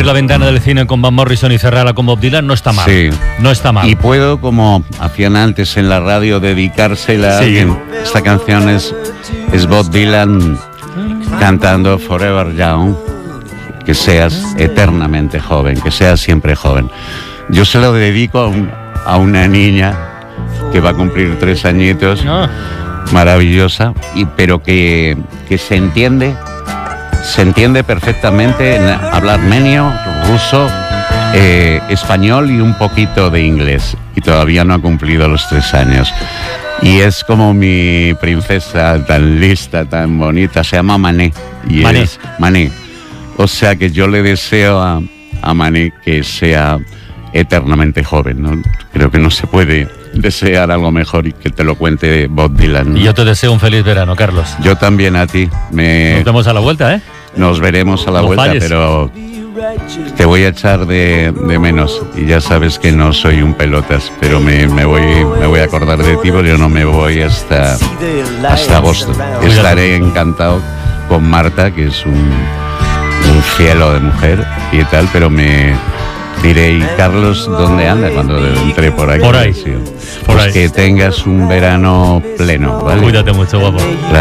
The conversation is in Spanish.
abrir la ventana del cine con Van Morrison y cerrarla con Bob Dylan no está mal. Sí. No está mal. Y puedo, como hacían antes en la radio, dedicársela a alguien. Esta canción es Bob Dylan cantando Forever Young, que seas eternamente joven, que seas siempre joven. Yo se lo dedico a una niña que va a cumplir 3 añitos, maravillosa, pero que se entiende perfectamente en hablar armenio, ruso, español y un poquito de inglés, y todavía no ha cumplido los 3 años. Y es como mi princesa, tan lista, tan bonita, se llama Mané. Mané. O sea que yo le deseo a Mané que sea eternamente joven, ¿no? Creo que no se puede desear algo mejor, y que te lo cuente Bob Dylan, ¿no? Y yo te deseo un feliz verano, Carlos. Yo también a ti. Nos vemos a la vuelta, ¿eh? Nos veremos a la vuelta, falles. Pero te voy a echar de menos, y ya sabes que no soy un pelotas, pero me voy a acordar de ti, porque yo no me voy hasta agosto. Estaré encantado con Marta, que es un cielo de mujer y tal, pero me diré: ¿y Carlos dónde anda cuando entré por aquí? Por ahí. Sí. Pues que tengas un verano pleno, ¿vale? Cuídate mucho, guapo. Gracias.